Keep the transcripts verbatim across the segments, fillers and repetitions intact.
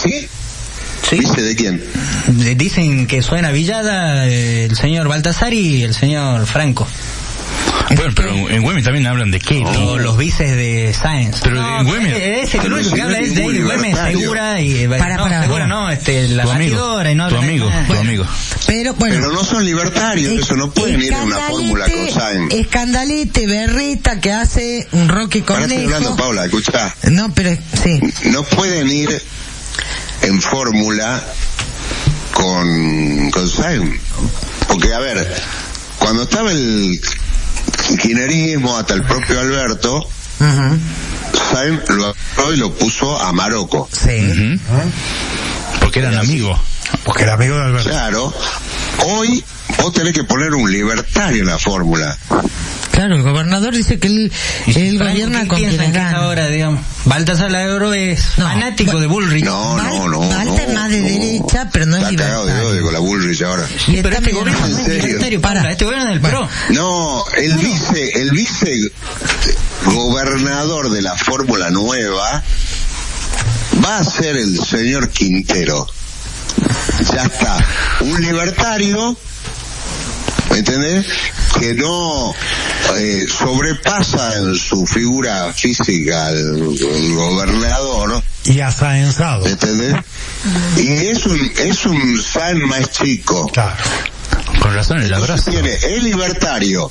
¿Sí? ¿Sí? ¿Vice de quién? Dicen que suena Villada, eh, el señor Baltasar y el señor Franco. Bueno, pero en Güemes también hablan de qué, no, los vices de Sáenz. Pero no, en Güemes... Ese que lo único que habla es de Güemes, Segura y... Para, no, para, Segura no, este, la tu amigo, batidora y no... tu amigo, tu bueno, amigo. Pero, bueno, pero no son libertarios, es, eso no pueden ir a una fórmula con Sáenz. Escandalete, berreta, que hace un Roque Ahora estoy hablando, Cornejo. Paula, escuchá. No, pero sí. No pueden ir en fórmula con, con Sáenz. Porque, a ver, cuando estaba el kirchnerismo, hasta el propio Alberto, Uh-huh. Sáenz lo agarró y lo puso a Marocco. Sí. Uh-huh. Porque eran amigos. Porque era amigo de Alberto. Claro. Hoy vos tenés que poner un libertario en la fórmula. Claro, el gobernador dice que él, él Franco, gobierna ¿qué con piensan quienes que es ganan. ahora, digamos? Baltasar Lagro es No, fanático bueno, de Bullrich. No, no, no. Balta no, es más de no. derecha, pero no es Está cagado de libertario. odio con la Bullrich ahora. Y Sí, pero está este medio gobierno no enojado. es ¿En serio? libertario, Para. Paula, este gobierno es del Bueno. PRO. No, el vice, el vice gobernador de la fórmula nueva va a ser el señor Quintero. Ya está. Un libertario, ¿me entendés? Que no eh, sobrepasa en su figura física al, al gobernador. Y asaenzado. ¿Entendés? Y es un, es un Sáenz más chico. Claro. Con razón el abrazo. Tiene, es libertario.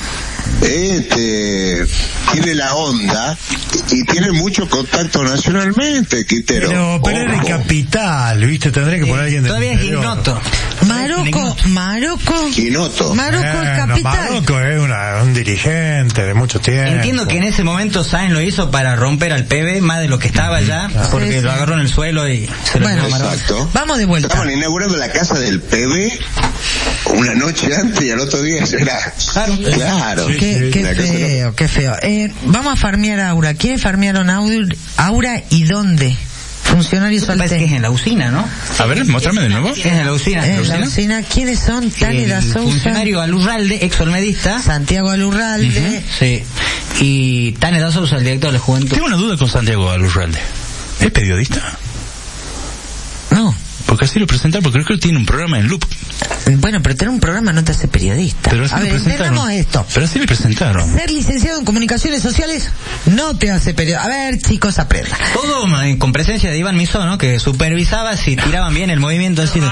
Este, tiene la onda y tiene mucho contacto nacionalmente, Quintero. Pero, pero era de Ojo. capital, ¿viste? Tendría que poner a alguien de Todavía es ignoto. Marocco, Marocco, Quinoto. Marocco el Bueno, capital. Marocco es una, un dirigente de mucho tiempo. Entiendo que en ese momento Sáenz lo hizo para romper al P B más de lo que estaba ya, porque Sí, sí. lo agarró en el suelo y se lo Bueno, llevó a Marocco. Exacto. Vamos de vuelta. Estaban inaugurando la casa del P B una noche antes y al otro día será. Claro. Claro. Sí, Qué, sí. qué La cosa feo, qué feo. Eh, vamos a farmear a Aura. ¿Quiénes farmearon a Aura, Aura y dónde? Funcionarios Parece que es salteños. en la usina, ¿no? A ver, mostrame de nuevo. Es en la usina. En la usina, ¿quiénes son? Táneda El Sousa, funcionario Alurralde, ex olmedista. Santiago Alurralde. Sí. Y Táneda Sousa, el director de la Juventud. Tengo una duda con Santiago Alurralde. ¿Es periodista? No. Porque así lo presentaron, porque creo que tiene un programa en Loop. Bueno, pero tener un programa no te hace periodista. Pero así A lo ver, presentaron. entendamos esto. Pero así le presentaron. Ser licenciado en comunicaciones sociales no te hace periodista. A ver, chicos, aprendan. Todo eh, con presencia de Iván Misó, ¿no? Que supervisaba si tiraban bien el movimiento así de...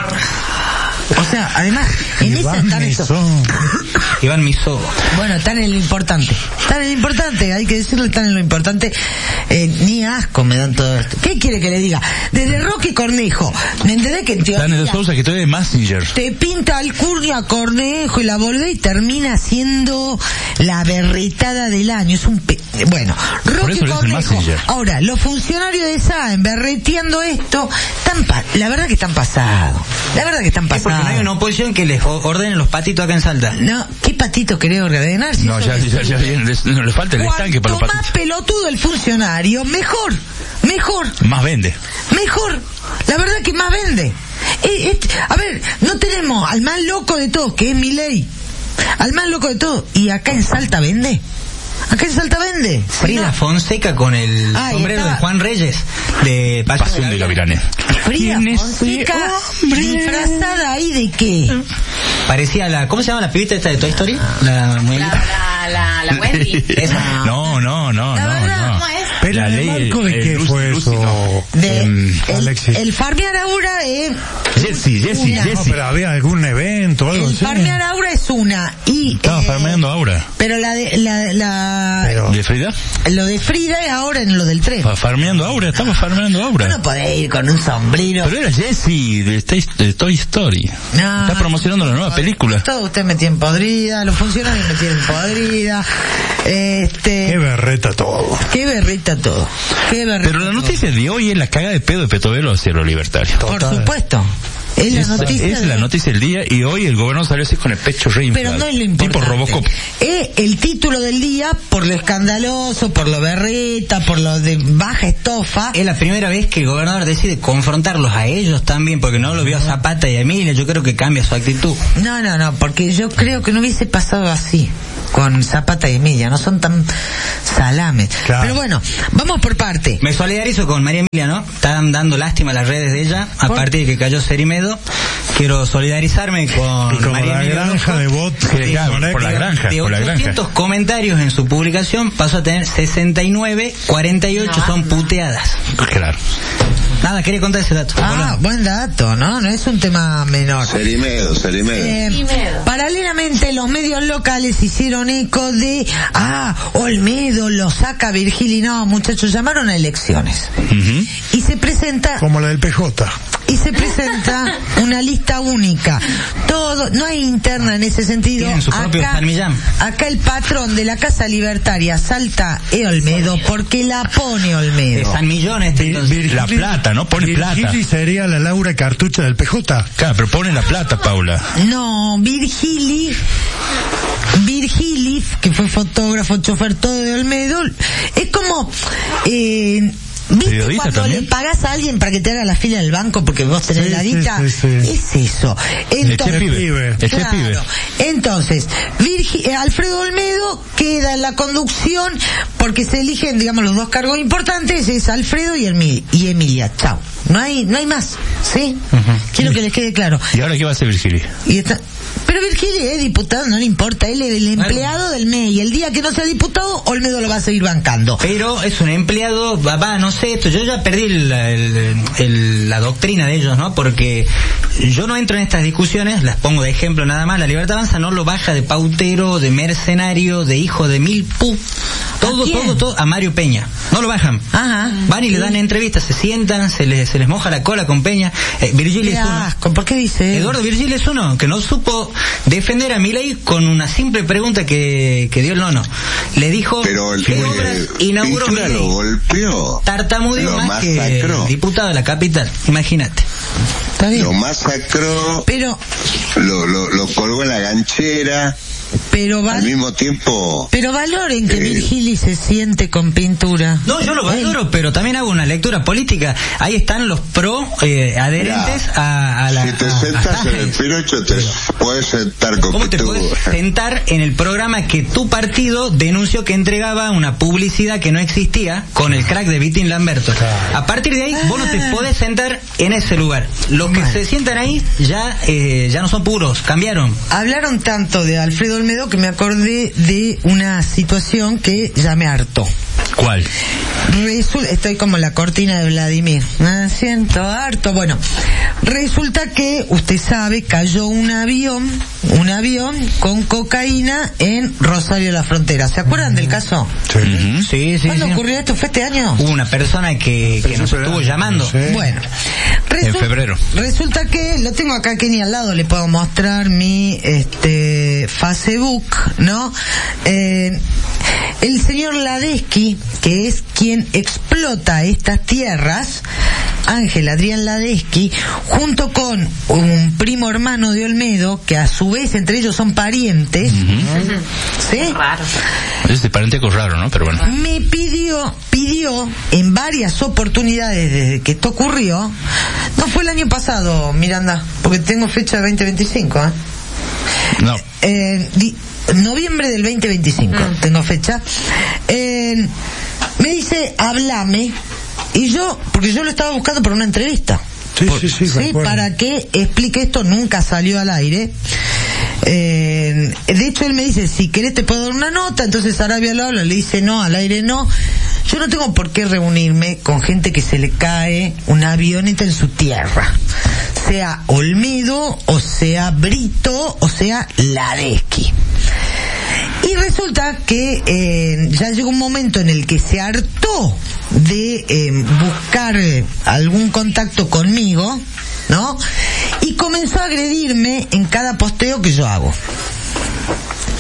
O sea, además, en esa Iván tan eso. Misó. Iván Misó. Bueno, están en lo importante. Están en lo importante, hay que decirle, están en lo importante. Eh, ni asco me dan todo esto. ¿Qué quiere que le diga? Desde Roque Cornejo, ¿me entendés que en teoría Daniel de Sousa, que todavía es Messenger. te pinta Alcurnia Cornejo y la volvé y termina siendo la berretada del año? Es un pe... Bueno, Por Roque eso le dicen Cornejo. Messenger. Ahora, los funcionarios de Sáenz berreteando esto, están pa... la verdad que están pasados. La verdad que están Es porque pasados. no hay una oposición que les o- ordene los patitos acá en Salta. No, ¿qué patito querés ordenar? Si No, eso ya, es- ya, ya, bien, les- no le falta el estanque para los Cuanto más patitos. pelotudo el funcionario, mejor, mejor, Más vende. mejor. La verdad que más vende. Eh, eh, a ver, no tenemos al más loco de todos, que es Milei. Al más loco de todos. ¿Y acá en Salta vende? Acá en Salta vende. Frida No. Fonseca con el Ah, y sombrero estaba- de Juan Reyes de Pasión de Gavilanes. Frida ¿Quién es Fonseca, ese hombre? disfrazada ahí de qué? Parecía la... ¿Cómo se llama la pibita esta de Toy Story? La muñequita. La, la, la, la Wendy. Esa. No, no, no, La no, verdad, no. ¿cómo es? Pero La ¿en ley, el marco de eh, qué Lucy- fue Lucy, eso? no. De, Em, el, Alexis. el farmear aura es... Jessy, Jessy, Una- No, Jessy. pero había algún evento o algo El así. farmear aura es una y... Estaba eh, farmeando Aura. Pero la de... La, la, Pero- ¿De Frida? lo de Frida es ahora en lo del tren. Fa- Farmeando Aura, estaba farmeando Aura. No podés ir con un sombrero. Pero era Jessy de, Toy- de Toy Story. No, Está promocionando la nueva película. Todo usted me tiene podrida, los funcionarios me tienen podrida. Este... Qué berreta todo. Qué berrita todo. Qué berrita Pero la todo. noticia de hoy es la caga de pedo de Petovelo hacia los libertarios. Por Total. supuesto. Es la Es, noticia. es de- la noticia del día y hoy el gobernador salió así con el pecho re Pero inflado. no es lo importante. Tipo Robocop. Es el título del día por lo escandaloso, por lo berreta, por lo de baja estofa. Es la primera vez que el gobernador decide confrontarlos a ellos también, porque no lo vio a Zapata y a Emilia. Yo creo que cambia su actitud. No, no, no, porque yo creo que no hubiese pasado así con Zapata y Emilia, no son tan salames. Claro. Pero bueno, vamos por parte. Me solidarizo con María Emilia, ¿no? Están dando lástima a las redes de ella a ¿Por? partir de que cayó Cerimedo. Quiero solidarizarme con Y como María la Emilia granja Orozco. de bots que Sí, claro, conecta. por la granja, De por la granja. ochocientos comentarios en su publicación pasó a tener sesenta y nueve, cuarenta y ocho son puteadas. Claro. Nada, quería contar ese dato. Ah, Hola. buen dato, ¿no? No es un tema menor. Cerimedo, Cerimedo. Eh, paralelamente los medios locales hicieron eco de ah, Olmedo lo saca Virgili. No, muchachos, llamaron a elecciones Ujú. y se presenta Como la del P J. y se presenta una lista única. Todo, no hay interna en ese sentido. Tienen su propio San Millán. acá el patrón de la Casa Libertaria salta e Olmedo porque la pone De Olmedo. San Millón este, Vir- entonces. Virgili- La plata, ¿no? Pone plata. Virgili sería la Laura Cartucha del P J. Claro, pero pone la plata, Paula. No, Virgili, Virgili, que fue fotógrafo, chofer, todo de Olmedo, es como, eh, ¿viste Periodista cuando también. le pagás a alguien para que te haga la fila del banco porque vos tenés Sí, la sí, dita? sí, sí. Es eso. Eché Entonces, pibe. Eché Claro. pibe. Entonces, Virgi- eh, Alfredo Olmedo queda en la conducción porque se eligen, digamos, los dos cargos importantes, es Alfredo y, Emi- y Emilia. Chao. No hay, no hay más. ¿Sí? Quiero que les quede claro. ¿Y ahora qué va a hacer Virgili? Y está... Pero Virgilio es diputado, no le importa, él es el empleado del M E I. El día que no sea diputado, Olmedo lo va a seguir bancando. Pero es un empleado, va, va, no sé, esto, yo ya perdí el- el- el- la doctrina de ellos, ¿no? Porque yo no entro en estas discusiones, las pongo de ejemplo nada más. La Libertad Avanza no lo baja de pautero, de mercenario, de hijo de mil pu. Todo, ¿A quién? todo, todo, a Mario Peña. No lo bajan. Ajá. Van y le dan entrevistas, se sientan, se les, se les moja la cola con Peña. Eh, Virgilio Qué es uno. asco, ¿por qué dice? Eduardo Virgilio es uno que no supo defender a Milei con una simple pregunta que, que dio el nono. Le dijo Pero el ¿qué obras eh, inauguró Pintura lo Milei? golpeó. Tartamudeó Lo más que masacró. diputado de la capital, imagínate. Está bien. Lo masacró, Pero, lo, lo, lo colgó en la ganchera, pero, al val- mismo tiempo... pero valoren que Eh. Virgili se siente con pintura. No, yo lo valoro, pero también hago una lectura política. Ahí están los pro eh, adherentes a, a la... Si te a- a sentas en el Sáenz. Pinocho, te puedes sentar con ¿Cómo te pintura. puedes sentar en el programa que tu partido denunció que entregaba una publicidad que no existía con el crack de Vitín Lamberto? A partir de ahí, vos no te podés sentar en ese lugar. Los que se sientan ahí ya eh, ya no son puros, cambiaron. Hablaron tanto de Alfredo Olmedo que me acordé de una situación que ya me hartó. ¿Cuál? Resul- estoy como la cortina de Vladimir. Me siento harto. Bueno, resulta que, usted sabe, cayó un avión, un avión con cocaína en Rosario la Frontera. ¿Se acuerdan del caso? Sí. Ujú. Sí, sí, ¿Cuándo sí. ocurrió esto? ¿Fue este año? Hubo una persona que, que nos estuvo llamando. Sí. Bueno, En febrero. Resulta que lo tengo acá Kenny al lado, le puedo mostrar mi este Facebook, ¿no? Eh, el señor Ladesky, que es quien explota estas tierras, Ángel Adrián Ladesky, junto con un primo hermano de Olmedo, que a su vez entre ellos son parientes, ¿sí? Raro. Ese parentesco raro, ¿no? Pero bueno. Me pidió, pidió en varias oportunidades desde que esto ocurrió, no fue el año pasado, Miranda, porque tengo fecha de veinte veinticinco, ¿eh? No. Eh, di- noviembre del veinte veinticinco, tengo fecha. Eh, me dice, háblame, y yo, porque yo lo estaba buscando por una entrevista. Sí, sí, sí, me Sí, acuerdo. para que explique esto, nunca salió al aire. Eh, de hecho, él me dice, si querés te puedo dar una nota, entonces Arabia lo habla, le dice no, al aire no. Yo no tengo por qué reunirme con gente que se le cae una avioneta en su tierra, sea Olmedo, o sea Brito, o sea Ladesky. Y resulta que eh, ya llegó un momento en el que se hartó de eh, buscar eh, algún contacto conmigo, ¿no? Y comenzó a agredirme en cada posteo que yo hago.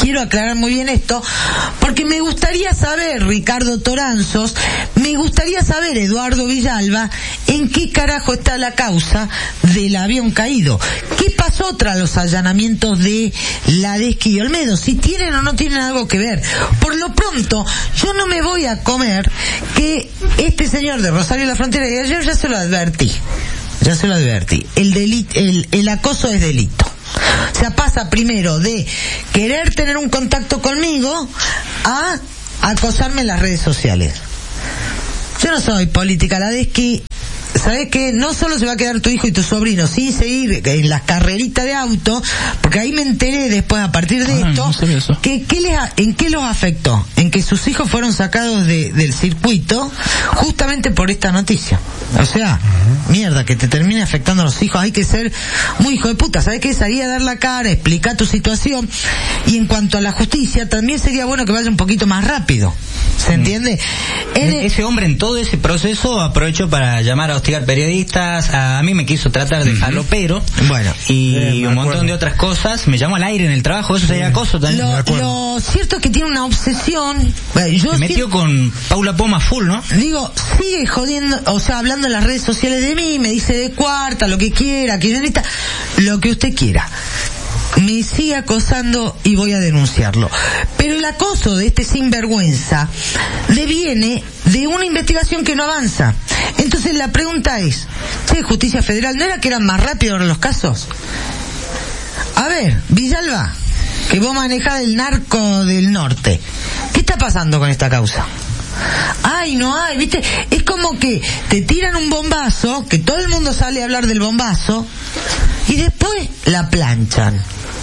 quiero aclarar muy bien esto, porque me gustaría saber, Ricardo Toranzos, me gustaría saber, Eduardo Villalba, en qué carajo está la causa del avión caído. ¿Qué pasó tras los allanamientos de Ladesky y Olmedo? Si tienen o no tienen algo que ver. Por lo pronto, yo no me voy a comer que este señor de Rosario de la Frontera, y ayer ya se lo advertí, ya se lo advertí, el, delito, el, el acoso es delito. O sea, pasa primero de querer tener un contacto conmigo a acosarme en las redes sociales. Yo no soy política, Ladesky. ¿Sabes qué? No solo se va a quedar tu hijo y tu sobrino sin seguir en las carreritas de auto, porque ahí me enteré después a partir de ah, esto, no que, que les, en qué los afectó, en que sus hijos fueron sacados de, del circuito justamente por esta noticia. O sea, mierda, que te termine afectando a los hijos, hay que ser muy hijo de puta. ¿Sabes qué? Salir a dar la cara, explicar tu situación, y en cuanto a la justicia, también sería bueno que vaya un poquito más rápido. ¿Se entiende? En el... Ese hombre en todo ese proceso aprovechó para llamar a hostigar periodistas, a, a mí me quiso tratar de falopero, bueno, y eh, un montón de otras cosas, me llamó al aire en el trabajo, eso sí. Sería acoso también. Lo, lo cierto es que tiene una obsesión. Bueno, yo se metió si... con Paula Poma full, ¿no? Digo, sigue jodiendo, o sea, hablando en las redes sociales de mí, me dice de cuarta, lo que quiera, que yo necesita, lo que usted quiera. Me sigue acosando y voy a denunciarlo. Pero el acoso de este sinvergüenza deviene de una investigación que no avanza. Entonces la pregunta es, che, Justicia Federal, ¿no era que eran más rápidos los casos? A ver, Villalba, que vos manejás el narco del norte, ¿qué está pasando con esta causa? Ay, no hay, viste, es como que te tiran un bombazo, que todo el mundo sale a hablar del bombazo, y después la planchan.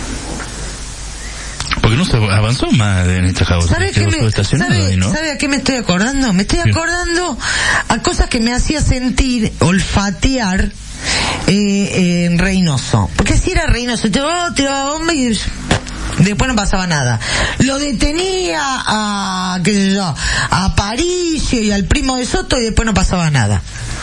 Porque no se avanzó más en esta causa. ¿Sabe, qué me, ¿sabe, ¿no? ¿Sabe a qué me estoy acordando? Me estoy sí. acordando a cosas que me hacía sentir, olfatear eh, en Reynoso. Porque si era Reynoso, te va, te va, hombre, y después no pasaba nada. Lo detenía a, qué sé yo, a Aparicio y al primo de Soto y después no pasaba nada.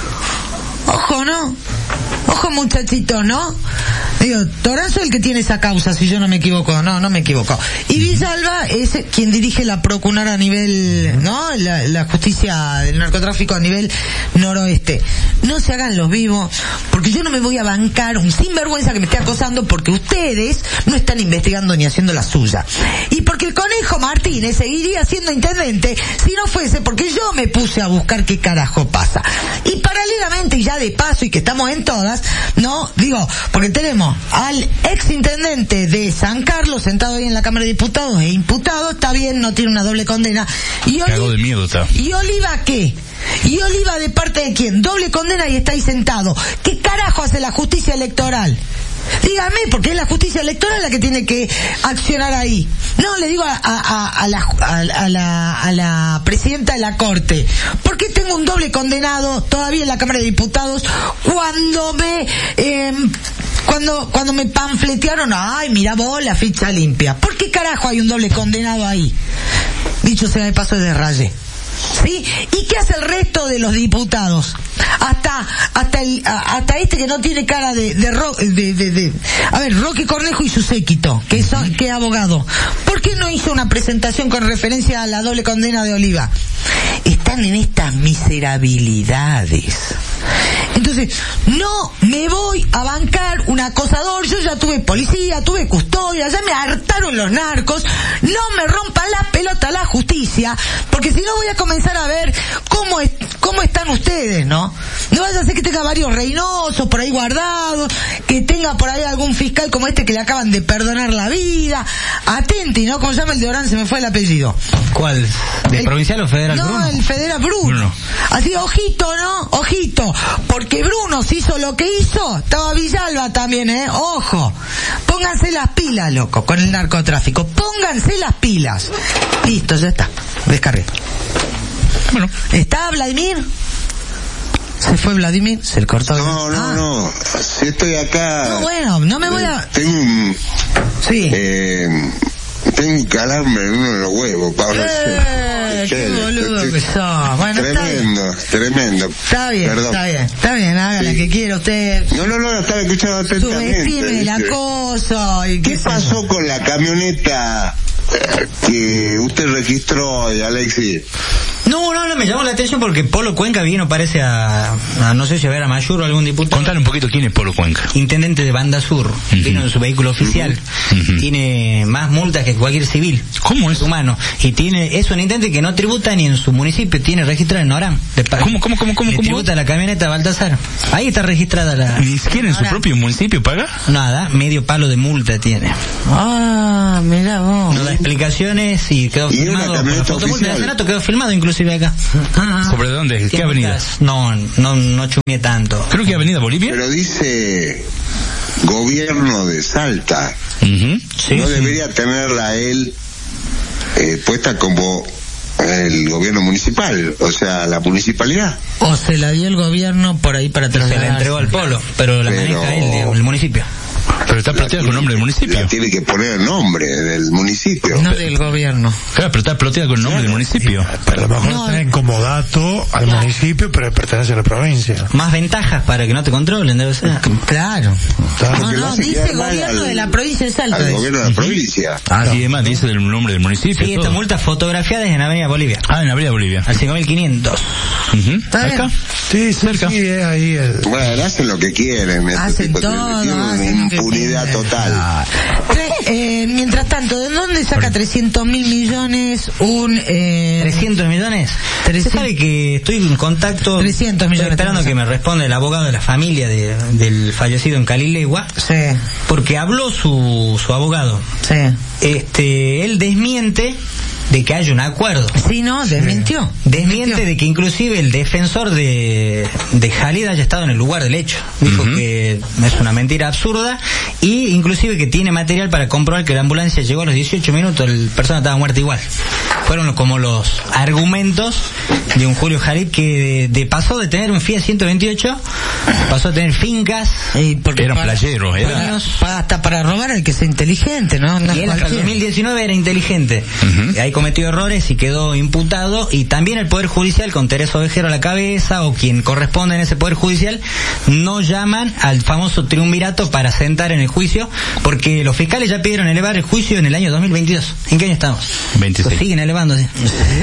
Ojo, ¿no? Ojo, muchachito, ¿no? Digo, Toranzo es el que tiene esa causa, si yo no me equivoco. No, no me equivoco. Y Villalba es quien dirige la Procunar a nivel, ¿no? La, la justicia del narcotráfico a nivel noroeste. No se hagan los vivos, porque yo no me voy a bancar un sinvergüenza que me esté acosando porque ustedes no están investigando ni haciendo la suya. Y porque el Conejo Martínez seguiría siendo intendente si no fuese porque yo me puse a buscar qué carajo pasa. Y paralelamente, y ya de paso, y que estamos en todas, ¿no? Digo, porque tenemos al ex intendente de San Carlos sentado ahí en la Cámara de Diputados e imputado, está bien, no tiene una doble condena. Y Cago de miedo está. ¿Y Oliva qué? ¿Y Oliva de parte de quién? Doble condena y está ahí sentado. ¿Qué carajo hace la justicia electoral? Dígame, porque es la justicia electoral la que tiene que accionar ahí. No, le digo a, a, a, la, a, a, la, a la presidenta de la Corte, ¿por qué tengo un doble condenado todavía en la Cámara de Diputados cuando me eh, cuando cuando me panfletearon? Ay, mira vos, la ficha limpia. ¿Por qué carajo hay un doble condenado ahí? Dicho sea de paso, de raye. ¿Sí? ¿Y qué hace el resto de los diputados? Hasta hasta el hasta este que no tiene cara de de, de, de, de a ver, Roque Cornejo y su séquito, que son que es abogado. ¿Por qué no hizo una presentación con referencia a la doble condena de Oliva? Están en estas miserabilidades. Entonces, no me voy a bancar un acosador. Yo ya tuve policía, tuve custodia, ya me hartaron los narcos. No me rompan la pelota la justicia, porque si no voy a comenzar a ver cómo es, cómo están ustedes, ¿no? No vaya a ser que tenga varios Reynosos por ahí guardados, que tenga por ahí algún fiscal como este que le acaban de perdonar la vida. Atenti, ¿no? ¿Cómo se llama el de Orán? Se me fue el apellido. ¿Cuál? ¿De el, provincial o federal? No, Bruno. El federal Bruno. Bruno. Así, ojito, ¿no? Ojito. Porque Bruno se hizo lo que hizo, estaba Villalba también, ¿eh? Ojo. Pónganse las pilas, loco, con el narcotráfico. Pónganse las pilas. Listo, ya está. Descargué. Bueno. ¿Está Vladimir? ¿Se fue Vladimir? ¿Se le cortó? No, no, ah. no. Si estoy acá... No, bueno, no me voy a... Tengo un... Sí. Eh... Tengo un calambre en uno de los huevos, Pablo. Eh, qué boludo que sos. Bueno, tremendo, está tremendo. Está bien, Perdón. está bien, está bien, haga sí. la que quiera usted. No, no, no, estaba escuchando atentamente. Subestime el acoso. Y ¿Qué pasó con la camioneta que usted registró, Alexis. No, no, no, me llamó la atención porque Polo Cuenca vino, parece a, a no sé si a ver a Mayur o algún diputado. Contale un poquito quién es Polo Cuenca. Intendente de Banda Sur, uh-huh. Vino en su vehículo oficial, uh-huh. Tiene más multas que cualquier civil. ¿Cómo es? Humano. Y tiene, es un intendente que no tributa ni en su municipio, tiene registrado en Noram. ¿Cómo, cómo, cómo, cómo? Le cómo? tributa la camioneta Baltasar. Ahí está registrada la... ¿Ni siquiera en su propio municipio paga? Nada, medio palo de multa tiene. Ah, mira vos. No da explicaciones y quedó ¿Y filmado. una camioneta oficial? El Senato quedó filmado inclusive acá. Ah, ¿sobre dónde? ¿Qué avenida? No, no, no chumé tanto. Creo que Avenida Bolivia. Pero dice gobierno de Salta. Uh-huh. Sí, no sí. Debería tenerla él eh, puesta como el gobierno municipal, o sea, la municipalidad. O se la dio el gobierno por ahí para Se la trasladar. entregó al Polo, pero la Pero- maneja él, el municipio. Pero está ploteada con nombre del municipio. La tiene que poner el nombre del municipio. No del gobierno. Claro, pero está ploteada con el nombre del municipio. Pero a lo mejor No, tienen como dato al municipio, pero pertenece a la provincia. Más ventajas para que no te controlen, debe ser. Claro. Claro. No, Porque lo no, hace dice quedar mal gobierno al- de la provincia de Salta. Al dice. gobierno de la provincia. Ah, y además dice el nombre del municipio. Sí, esta todo. multa fotografiada es en Avenida Bolivia, Ah, en Avenida Bolivia. al cinco mil quinientos. Uh-huh. Está bien. Acá. Sí, sí, Cerca. sí, es ahí el... Bueno, hacen lo que quieren. este Hacen tipo de- todo, tienen una hacen lo que impunidad quieren. total. Ah. Tre- eh, mientras tanto, ¿de dónde saca trescientos mil millones un... Eh, ¿trescientos millones? trescientos. Usted sabe que estoy en contacto... trescientos millones, Estoy esperando tenemos. que me responda el abogado de la familia de- del fallecido en Calilegua, Sí, porque habló su, su abogado. sí. Este, él desmiente de que haya un acuerdo. Sí, no, desmintió. Desmiente de que inclusive el defensor de, de Jalid haya estado en el lugar del hecho. Dijo Ujú. que es una mentira absurda y inclusive que tiene material para comprobar que la ambulancia llegó a los dieciocho minutos, la persona estaba muerta igual. Fueron como los argumentos de un Julio Jalid que de, de pasó de tener un Fiat ciento veintiocho, pasó a tener fincas. Y porque Eran para- playeros, era. para- para- hasta para robar hay que ser inteligente, ¿no? No Y él hasta el cualquiera. dos mil diecinueve era inteligente. Ujú. Ahí cometió errores y quedó imputado. Y también el Poder Judicial, con Teresa Ovejero a la cabeza, o quien corresponde en ese Poder Judicial, no llaman al famoso triunvirato para sentar en el juicio, porque los fiscales ya pidieron elevar el juicio en el año dos mil veintidós. ¿En qué año estamos? veintiséis. Lo siguen elevando, sí.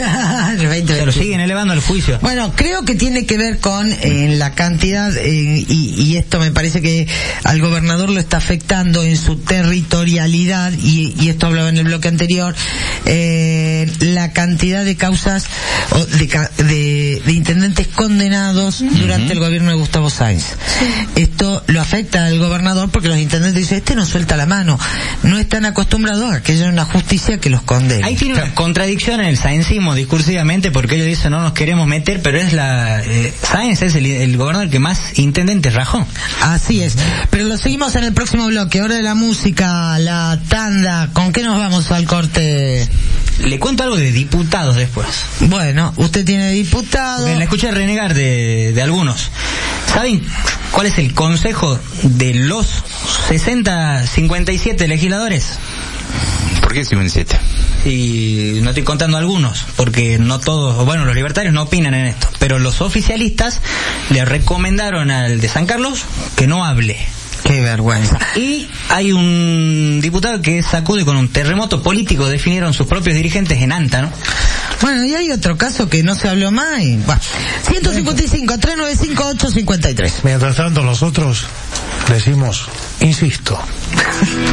veinte, Se lo siguen elevando al juicio. Bueno, creo que tiene que ver con eh, la cantidad, eh, y, y esto me parece que al gobernador lo está afectando en su territorialidad, y, y esto hablaba en el bloque anterior, eh, la cantidad de causas o de, ca- de, de intendentes condenados durante el gobierno de Gustavo Sáenz. Esto lo afecta al gobernador porque los intendentes dicen, este no suelta la mano, no están acostumbrados a que haya una justicia que los condene. Ahí tiene una contradicción en el saencismo discursivamente, porque ellos dicen no nos queremos meter, pero es la... Eh, Sáenz es el, el gobernador que más intendentes rajó. Así es, pero lo seguimos en el próximo bloque. Hora de la música, la tanda. ¿Con qué nos vamos al corte? Le cuento algo de diputados después. Bueno, usted tiene diputado. Porque la escuché renegar de, de algunos. ¿Saben cuál es el consejo de los sesenta, cincuenta y siete legisladores? ¿Por qué cincuenta y siete? Y no estoy contando algunos, porque no todos, o bueno, los libertarios no opinan en esto, pero los oficialistas le recomendaron al de San Carlos que no hable. Qué vergüenza. Y hay un diputado que sacude con un terremoto político, definieron sus propios dirigentes en Anta, ¿no? Bueno, y hay otro caso que no se habló más. Y, bueno, ciento cincuenta y cinco, trescientos noventa y cinco, ochocientos cincuenta y tres. Mientras tanto nosotros decimos, insisto.